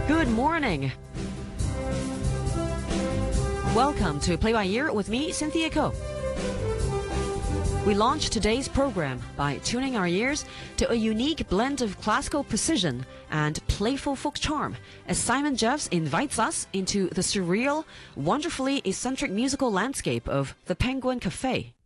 Good morning. Welcome to Play by Ear with me, Cynthia Ko. We launch today's program by tuning our ears to a unique blend of classical precision and playful folk charm as Simon Jeffs invites us into the surreal, wonderfully eccentric musical landscape of the Penguin Cafe.